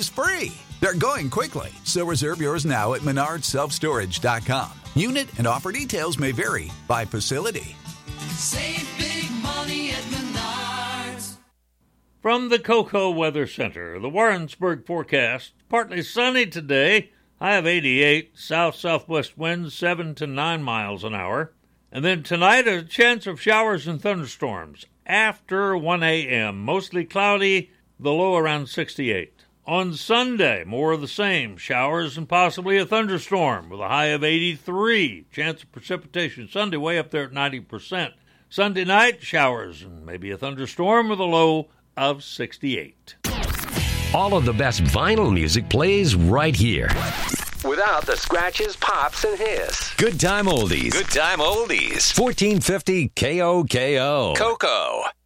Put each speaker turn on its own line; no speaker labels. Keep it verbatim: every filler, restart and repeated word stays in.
is free. They're going quickly, so reserve yours now at Menards Self Storage dot com. Unit and offer details may vary by facility.
Save big money at Menards.
From the Cocoa Weather Center, the Warrensburg forecast. Partly sunny today. High of eighty-eight. South-southwest winds seven to nine miles an hour. And then tonight, a chance of showers and thunderstorms after one a.m. Mostly cloudy, the low around sixty-eight. On Sunday, more of the same. Showers and possibly a thunderstorm with a high of eighty-three. Chance of precipitation Sunday way up there at ninety percent. Sunday night, showers and maybe a thunderstorm with a low of sixty-eight.
All of the best vinyl music plays right here. Without the scratches, pops, and hiss. Good time oldies. Good time oldies. fourteen fifty K O K O. Cocoa.